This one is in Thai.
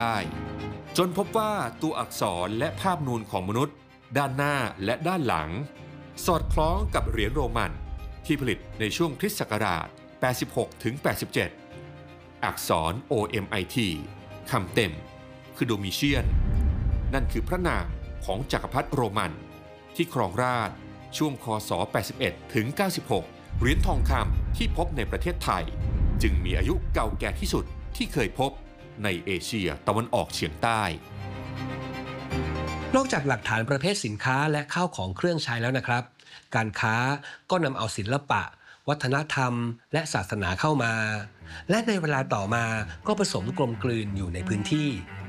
ได้จนพบว่าตัวอักษรและภาพนูนของมนุษย์ด้านหน้าและด้านหลังสอดคล้องกับเหรียญโรมันที่ผลิตในช่วงคริสต์ศักราช 86 ถึง 87 อักษร OMIT คำเต็มคือโดมิเชียนนั่นคือพระนามของจักรพรรดิโรมันที่ครองราชย์ช่วงคศ 81 ถึง 96 เหรียญทองคำที่พบในประเทศไทยจึงมีอายุเก่าแก่ที่สุดที่เคยพบในเอเชียตะวันออกเฉียงใต้นอกจากหลักฐานประเภทสินค้าและข้าวของเครื่องใช้แล้วนะครับการค้าก็นำเอาศิลปะวัฒนธรรมและศาสนาเข้ามาและในเวลาต่อมาก็ผสมกลมกลืนอยู่ในพื้นที่